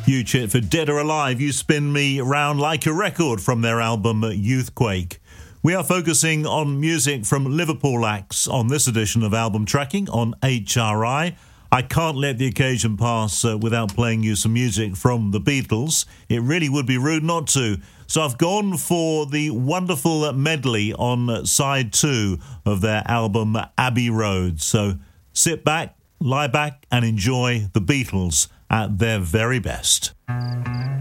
You chit for Dead or Alive, You Spin Me Round Like a Record from their album Youthquake. We are focusing on music from Liverpool acts on this edition of Album Tracking on HRI. I can't let the occasion pass without playing you some music from the Beatles. It really would be rude not to. So I've gone for the wonderful medley on side 2 of their album Abbey Road. So sit back, lie back and enjoy the Beatles at their very best.